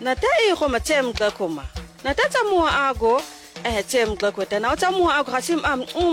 Na tai ko macem ka kuma. Na tata mua ako. Cem ka ko ta na tata mua ako kasim